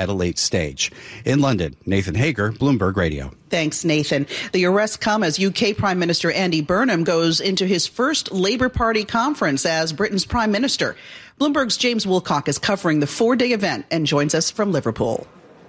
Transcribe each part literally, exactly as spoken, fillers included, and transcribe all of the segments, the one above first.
at a late stage. In London, Nathan Hager, Bloomberg Radio. Thanks, Nathan. The arrests come as U K Prime Minister Andy Burnham goes into his first Labour Party conference as Britain's Prime Minister. Bloomberg's James Wilcock is covering the four-day event and joins us from Liverpool.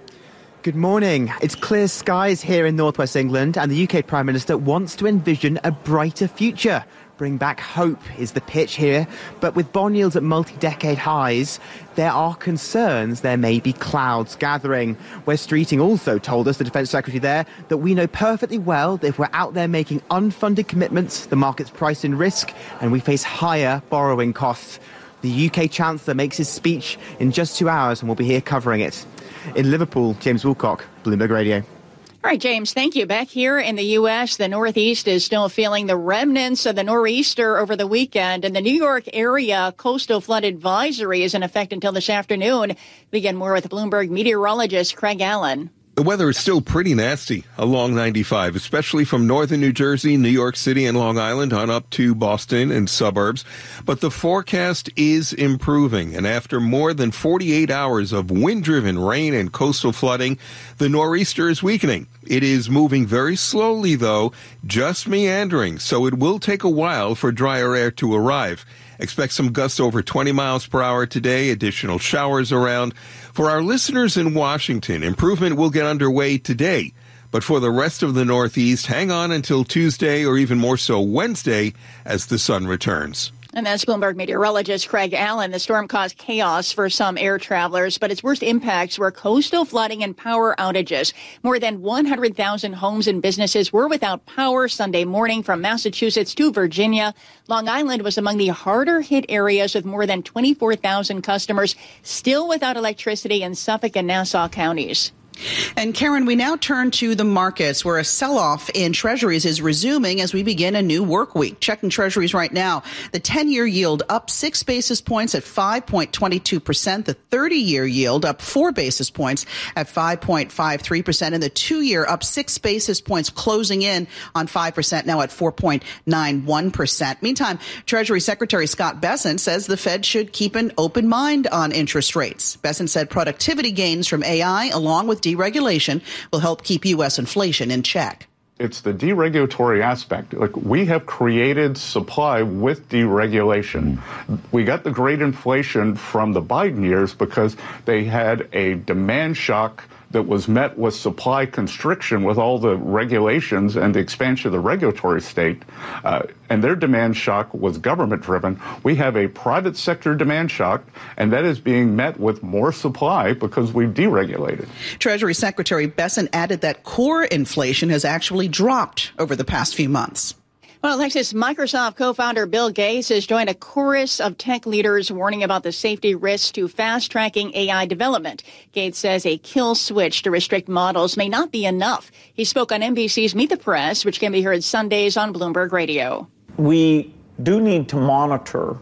Good morning. It's clear skies here in northwest England, and the U K Prime Minister wants to envision a brighter future. Bring back hope is the pitch here, but with bond yields at multi-decade highs, there are concerns there may be clouds gathering. Wes Streeting also told us, the Defence Secretary there, that we know perfectly well that if we're out there making unfunded commitments, the market's priced in risk, and we face higher borrowing costs. The U K Chancellor makes his speech in just two hours, and we'll be here covering it. In Liverpool, James Wilcock, Bloomberg Radio. All right, James, thank you. Back here in the U S, the Northeast is still feeling the remnants of the nor'easter over the weekend. In the New York area, coastal flood advisory is in effect until this afternoon. We get more with Bloomberg meteorologist Craig Allen. The weather is still pretty nasty along ninety-five, especially from northern New Jersey, New York City, and Long Island on up to Boston and suburbs. But the forecast is improving, and after more than forty-eight hours of wind-driven rain and coastal flooding, the nor'easter is weakening. It is moving very slowly, though, just meandering, so it will take a while for drier air to arrive. Expect some gusts over twenty miles per hour today, additional showers around. For our listeners in Washington, improvement will get underway today. But for the rest of the Northeast, hang on until Tuesday or even more so Wednesday as the sun returns. And that's Bloomberg meteorologist Craig Allen. The storm caused chaos for some air travelers, but its worst impacts were coastal flooding and power outages. More than one hundred thousand homes and businesses were without power Sunday morning from Massachusetts to Virginia. Long Island was among the harder hit areas with more than twenty-four thousand customers still without electricity in Suffolk and Nassau counties. And Karen, we now turn to the markets where a sell-off in treasuries is resuming as we begin a new work week. Checking treasuries right now, the ten-year yield up six basis points at five point two two percent. The thirty-year yield up four basis points at five point five three percent. And the two-year up six basis points, closing in on five percent, now at four point nine one percent. Meantime, Treasury Secretary Scott Bessent says the Fed should keep an open mind on interest rates. Bessent said productivity gains from A I, along with deregulation, will help keep U S inflation in check. It's the deregulatory aspect. Like, we have created supply with deregulation. We got the great inflation from the Biden years because they had a demand shock that was met with supply constriction with all the regulations and the expansion of the regulatory state. Uh, and their demand shock was government driven. We have a private sector demand shock, and that is being met with more supply because we've deregulated. Treasury Secretary Bessent added that core inflation has actually dropped over the past few months. Well, Alexis, Microsoft co-founder Bill Gates has joined a chorus of tech leaders warning about the safety risks to fast-tracking A I development. Gates says a kill switch to restrict models may not be enough. He spoke on N B C's Meet the Press, which can be heard Sundays on Bloomberg Radio. We do need to monitor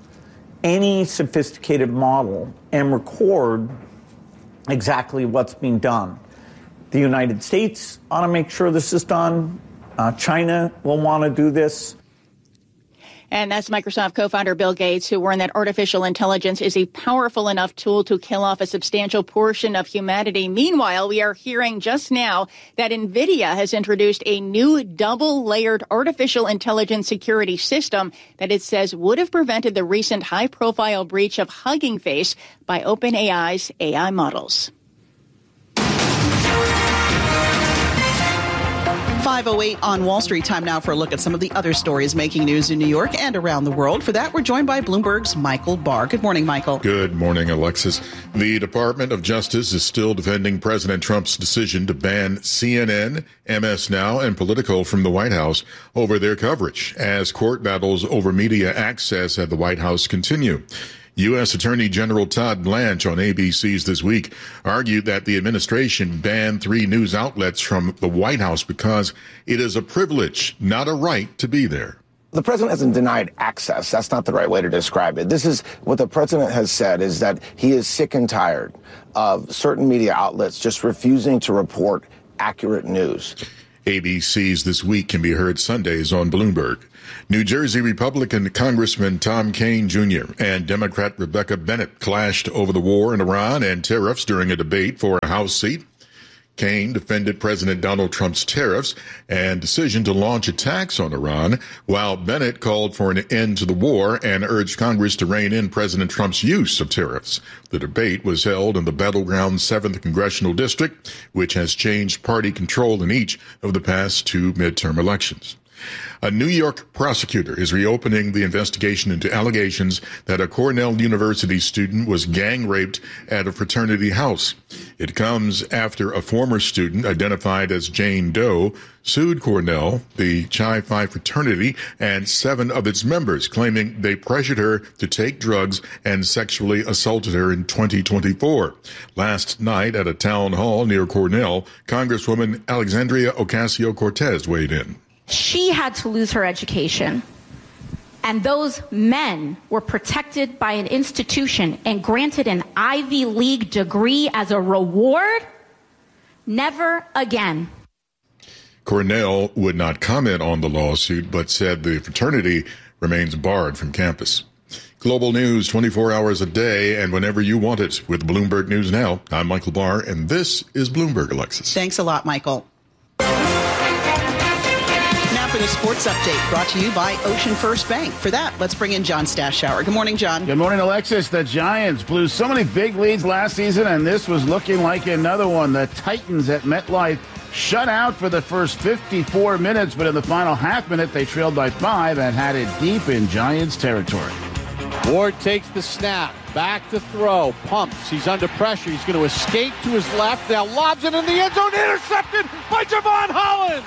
any sophisticated model and record exactly what's being done. The United States ought to make sure this is done. Uh, China will want to do this. And that's Microsoft co-founder Bill Gates, who warned that artificial intelligence is a powerful enough tool to kill off a substantial portion of humanity. Meanwhile, we are hearing just now that NVIDIA has introduced a new double-layered artificial intelligence security system that it says would have prevented the recent high-profile breach of Hugging Face by OpenAI's A I models. five oh eight on Wall Street. Time now for a look at some of the other stories making news in New York and around the world. For that, we're joined by Bloomberg's Michael Barr. Good morning, Michael. Good morning, Alexis. The Department of Justice is still defending President Trump's decision to ban C N N, M S Now, and Politico from the White House over their coverage as court battles over media access at the White House continue. U S. Attorney General Todd Blanche on A B C's This Week argued that the administration banned three news outlets from the White House because it is a privilege, not a right, to be there. The president hasn't denied access. That's not the right way to describe it. This is what the president has said, is that he is sick and tired of certain media outlets just refusing to report accurate news. A B C's This Week can be heard Sundays on Bloomberg. New Jersey Republican Congressman Tom Kean Junior and Democrat Rebecca Bennett clashed over the war in Iran and tariffs during a debate for a House seat. Kean defended President Donald Trump's tariffs and decision to launch attacks on Iran, while Bennett called for an end to the war and urged Congress to rein in President Trump's use of tariffs. The debate was held in the battleground seventh Congressional District, which has changed party control in each of the past two midterm elections. A New York prosecutor is reopening the investigation into allegations that a Cornell University student was gang raped at a fraternity house. It comes after a former student identified as Jane Doe sued Cornell, the Chi Phi fraternity, and seven of its members, claiming they pressured her to take drugs and sexually assaulted her in twenty twenty-four. Last night at a town hall near Cornell, Congresswoman Alexandria Ocasio-Cortez weighed in. She had to lose her education, and those men were protected by an institution and granted an Ivy League degree as a reward? Never again. Cornell would not comment on the lawsuit, but said the fraternity remains barred from campus. Global news twenty-four hours a day and whenever you want it with Bloomberg News Now. I'm Michael Barr, and this is Bloomberg, Alexis. Thanks a lot, Michael. For the sports update brought to you by Ocean First Bank. For that, let's bring in John Stashower. Good morning, John. Good morning, Alexis. The Giants blew so many big leads last season, and this was looking like another one. The Titans at MetLife shut out for the first fifty-four minutes, but in the final half minute, they trailed by five and had it deep in Giants territory. Ward takes the snap, back to throw, pumps. He's under pressure. He's going to escape to his left. Now lobs it in the end zone, intercepted by Javon Holland.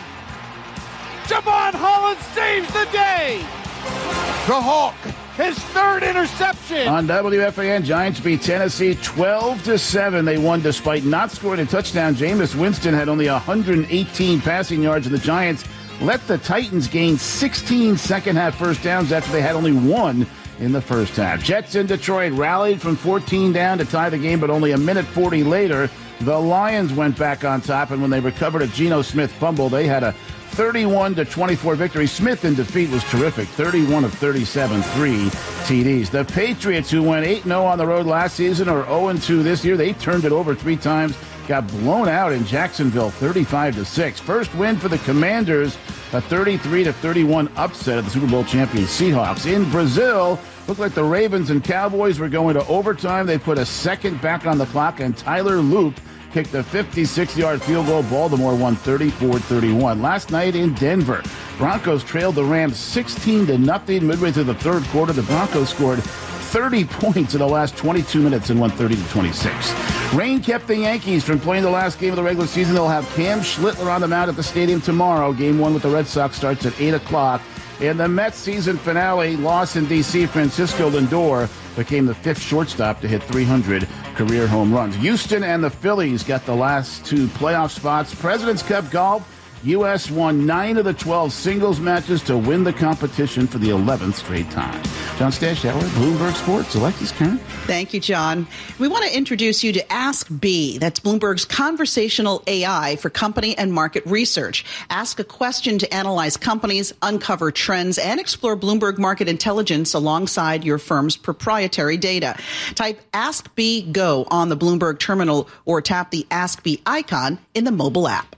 Javon Holland saves the day. The Hawk, his third interception. On W F A N, Giants beat Tennessee twelve to seven. They won despite not scoring a touchdown. Jameis Winston had only one hundred eighteen passing yards, and the Giants let the Titans gain sixteen second-half first downs after they had only one in the first half. Jets in Detroit rallied from fourteen down to tie the game, but only a minute forty later, the Lions went back on top, and when they recovered a Geno Smith fumble, they had a thirty-one to twenty-four victory. Smith in defeat was terrific. thirty-one of thirty-seven, three T Ds. The Patriots, who went eight and oh on the road last season, are oh and two this year. They turned it over three times, got blown out in Jacksonville, thirty-five to six. First win for the Commanders, a thirty-three to thirty-one upset of the Super Bowl champion Seahawks. In Brazil, looked like the Ravens and Cowboys were going to overtime. They put a second back on the clock, and Tyler Loop kicked a fifty-six-yard field goal. Baltimore won thirty-four thirty-one. Last night in Denver, Broncos trailed the Rams sixteen to nothing. Midway through the third quarter, the Broncos scored thirty points in the last twenty-two minutes and won thirty to twenty-six. Rain kept the Yankees from playing the last game of the regular season. They'll have Cam Schlittler on the mound at the stadium tomorrow. Game one with the Red Sox starts at eight o'clock. In the Mets season finale, loss in D C, Francisco Lindor became the fifth shortstop to hit three hundred career home runs. Houston and the Phillies got the last two playoff spots. President's Cup golf, U S won nine of the twelve singles matches to win the competition for the eleventh straight time. John Stashower, Bloomberg Sports. Alexis Kern. Thank you, John. We want to introduce you to Ask B. That's Bloomberg's conversational A I for company and market research. Ask a question to analyze companies, uncover trends, and explore Bloomberg market intelligence alongside your firm's proprietary data. Type Ask B Go on the Bloomberg terminal or tap the Ask B icon in the mobile app.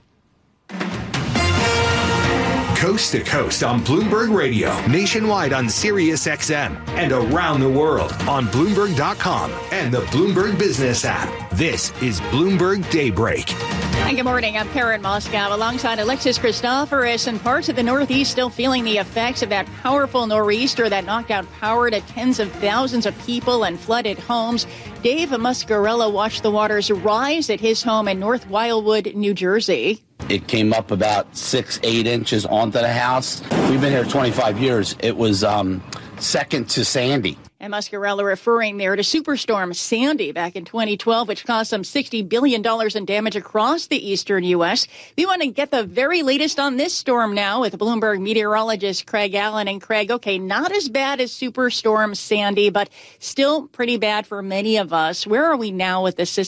Coast to coast on Bloomberg Radio, nationwide on Sirius X M, and around the world on Bloomberg dot com and the Bloomberg Business app. This is Bloomberg Daybreak. And good morning. I'm Karen Moskow alongside Alexis Christoforous, and parts of the Northeast still feeling the effects of that powerful nor'easter that knocked out power to tens of thousands of people and flooded homes. Dave Muscarella watched the waters rise at his home in North Wildwood, New Jersey. It came up about six, eight inches onto the house. We've been here twenty-five years. It was um, second to Sandy. And Muscarella referring there to Superstorm Sandy back in twenty twelve, which caused some sixty billion dollars in damage across the eastern U S. We want to get the very latest on this storm now with Bloomberg meteorologist Craig Allen. And Craig, okay, not as bad as Superstorm Sandy, but still pretty bad for many of us. Where are we now with the system?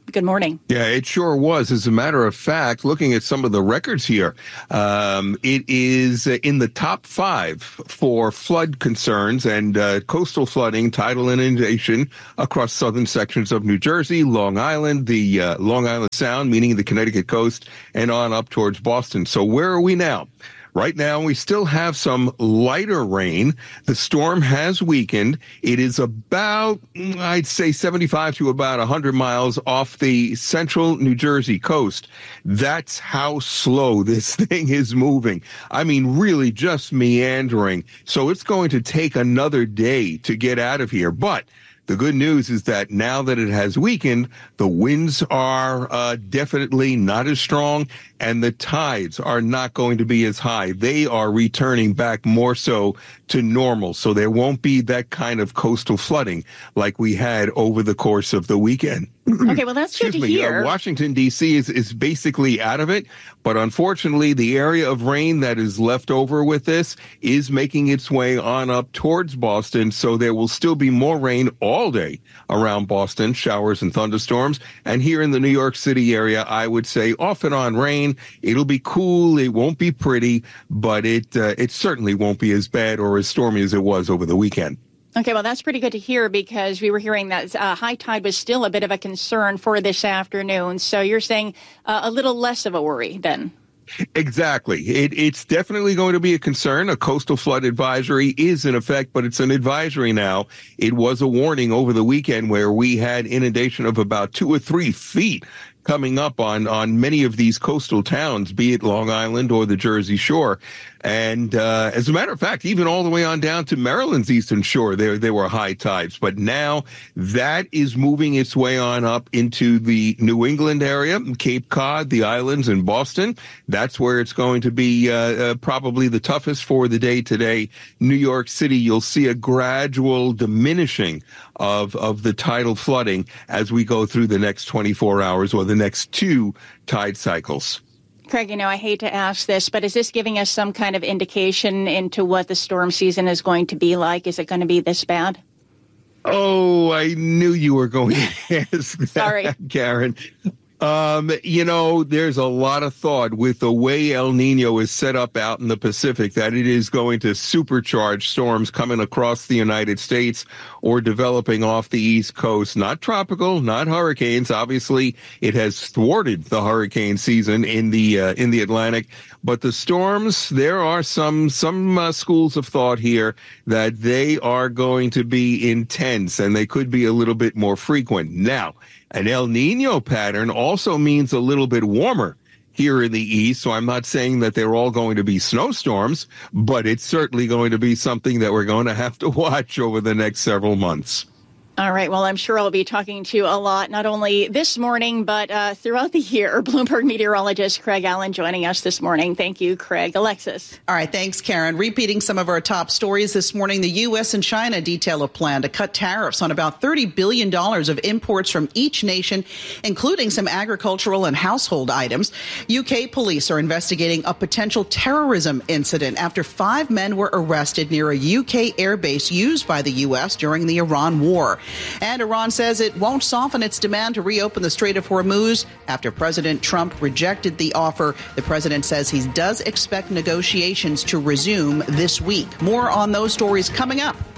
Good morning. Yeah, it sure was. As a matter of fact, looking at some of the records here, um, it is in the top five for flood concerns and uh, coastal flooding, tidal inundation across southern sections of New Jersey, Long Island, the uh, Long Island Sound, meaning the Connecticut coast, and on up towards Boston. So where are we now? Right now, we still have some lighter rain. The storm has weakened. It is about, I'd say, seventy-five to about one hundred miles off the central New Jersey coast. That's how slow this thing is moving. I mean, really just meandering. So it's going to take another day to get out of here. But the good news is that now that it has weakened, the winds are uh, definitely not as strong, and the tides are not going to be as high. They are returning back more so to normal, so there won't be that kind of coastal flooding like we had over the course of the weekend. Okay, well, that's good to me, hear. Uh, Washington, D C is, is basically out of it, but unfortunately, the area of rain that is left over with this is making its way on up towards Boston, so there will still be more rain all day around Boston, showers and thunderstorms. And here in the New York City area, I would say off and on rain. It'll be cool. It won't be pretty, but it uh, it certainly won't be as bad or as stormy as it was over the weekend. Okay, well, that's pretty good to hear because we were hearing that uh, high tide was still a bit of a concern for this afternoon. So you're saying uh, a little less of a worry then? Exactly. It, it's definitely going to be a concern. A coastal flood advisory is in effect, but it's an advisory now. It was a warning over the weekend where we had inundation of about two or three feet coming up on, on many of these coastal towns, be it Long Island or the Jersey Shore. And uh, as a matter of fact, even all the way on down to Maryland's eastern shore, there there were high tides. But now that is moving its way on up into the New England area, Cape Cod, the islands, and Boston. That's where it's going to be uh, uh, probably the toughest for the day today. New York City, you'll see a gradual diminishing of of the tidal flooding as we go through the next twenty-four hours or the next two tide cycles. Craig, you know, I hate to ask this, but is this giving us some kind of indication into what the storm season is going to be like? Is it going to be this bad? Oh, I knew you were going to ask that, Sorry. Karen. Um, you know, there's a lot of thought with the way El Nino is set up out in the Pacific that it is going to supercharge storms coming across the United States or developing off the East Coast. Not tropical, not hurricanes. Obviously, it has thwarted the hurricane season in the uh, in the Atlantic. But the storms, there are some some uh, schools of thought here that they are going to be intense and they could be a little bit more frequent. Now, an El Nino pattern also means a little bit warmer here in the east, so I'm not saying that they're all going to be snowstorms, but it's certainly going to be something that we're going to have to watch over the next several months. All right. Well, I'm sure I'll be talking to you a lot, not only this morning, but uh, throughout the year. Bloomberg meteorologist Craig Allen joining us this morning. Thank you, Craig. Alexis. All right. Thanks, Karen. Repeating some of our top stories this morning, the U S and China detail a plan to cut tariffs on about thirty billion dollars of imports from each nation, including some agricultural and household items. U K police are investigating a potential terrorism incident after five men were arrested near a U K airbase used by the U S during the Iran war. And Iran says it won't soften its demand to reopen the Strait of Hormuz after President Trump rejected the offer. The president says he does expect negotiations to resume this week. More on those stories coming up.